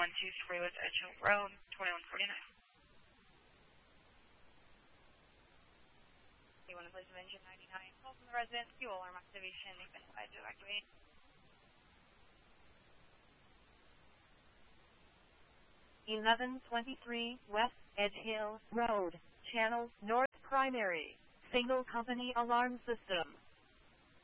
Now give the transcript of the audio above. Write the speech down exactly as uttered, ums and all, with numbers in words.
one two three West Edgehill Road, twenty-one forty-nine. You want to place of engine ninety-nine. Call from the resident. Fuel alarm activation. They've been advised to evacuate. eleven twenty-three West Edgehill Road, Channel North Primary, Single Company Alarm System.